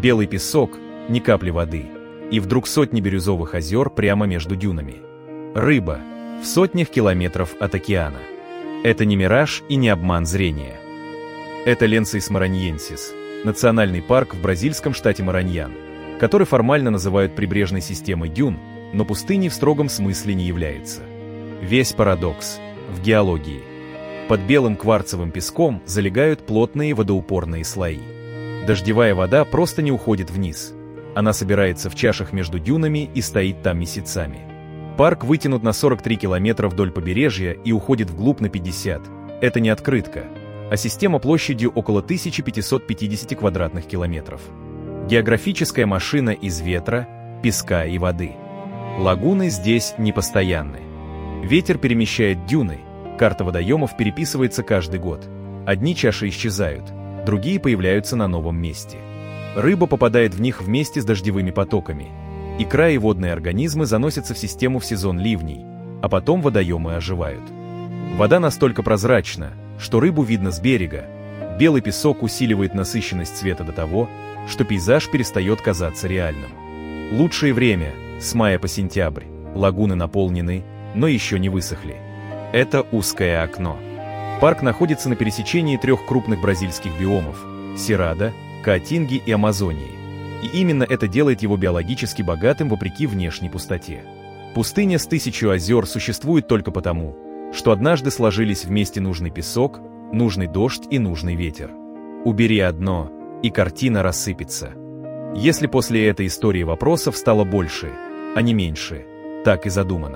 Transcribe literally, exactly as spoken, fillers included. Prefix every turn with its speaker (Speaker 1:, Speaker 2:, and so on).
Speaker 1: Белый песок, ни капли воды, и вдруг сотни бирюзовых озер прямо между дюнами. Рыба в сотнях километров от океана. Это не мираж и не обман зрения. Это Ленсис мараньенсис, национальный парк в бразильском штате Мараньян, который формально называют прибрежной системой дюн, но пустыней в строгом смысле не является. Весь парадокс в геологии. Под белым кварцевым песком залегают плотные водоупорные слои. Дождевая вода просто не уходит вниз. Она собирается в чашах между дюнами и стоит там месяцами. Парк вытянут на сорок три километра вдоль побережья и уходит вглубь на пятьдесят. Это не открытка, а система площадью около тысяча пятьсот пятьдесят квадратных километров. Географическая машина из ветра, песка и воды. Лагуны здесь непостоянны. Ветер перемещает дюны, карта водоемов переписывается каждый год. Одни чаши исчезают, другие появляются на новом месте. Рыба попадает в них вместе с дождевыми потоками. Икра и водные организмы заносятся в систему в сезон ливней, а потом водоемы оживают. Вода настолько прозрачна, что рыбу видно с берега. Белый песок усиливает насыщенность цвета до того, что пейзаж перестает казаться реальным. Лучшее время – с мая по сентябрь. Лагуны наполнены, но еще не высохли. Это узкое окно. Парк находится на пересечении трех крупных бразильских биомов – Серрадо, Каатинги и Амазонии. И именно это делает его биологически богатым вопреки внешней пустоте. Пустыня с тысячу озер существует только потому, что однажды сложились вместе нужный песок, нужный дождь и нужный ветер. Убери одно, и картина рассыпется. Если после этой истории вопросов стало больше, а не меньше, так и задумано.